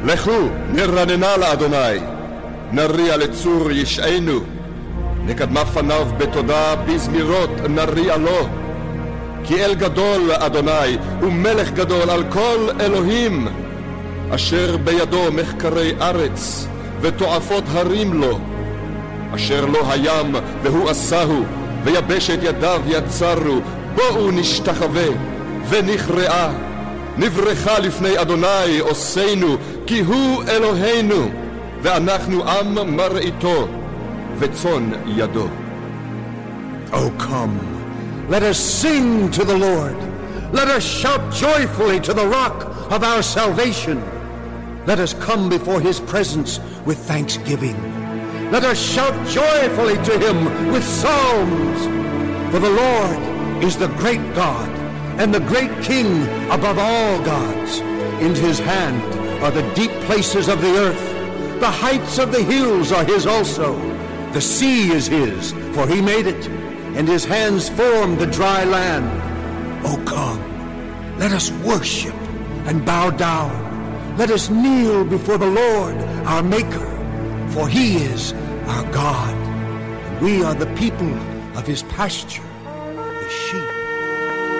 לכו, נרננה לאדוני, נריע לצור ישענו, נקדמה פניו בתודה, בזמירות נריע לו. כי אל גדול אדוני, ומלך גדול על כל אלוהים, אשר בידו מחקרי ארץ, ותועפות הרים לו, אשר לא הים והוא עשהו, ויבשת ידיו יצרו. בואו נשתחווה ונכרעה, נברכה לפני אדוני עושנו, כי הוא אלוהינו, ואנחנו עם מראיתו וצאן ידו. Oh, come, let us sing to the Lord. Let us shout joyfully to the rock of our salvation. Let us come before his presence with thanksgiving. Let us shout joyfully to him with psalms. For the Lord is the great God and the great King above all gods. In his hand are the deep places of the earth. The heights of the hills are his also. The sea is his, for he made it, and his hands formed the dry land. O come, let us worship and bow down. Let us kneel before the Lord, our Maker, for he is our God, and we are the people of his pasture, the sheep.